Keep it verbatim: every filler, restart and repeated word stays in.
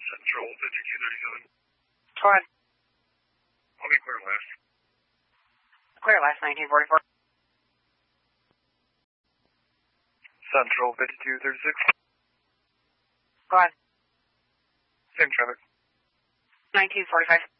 Central fifty-two thirty-seven. Go ahead. I'll be clear last. Clear last, nineteen forty-four. Central fifty-two thirty-six. Go ahead. Same traffic. nineteen forty-five.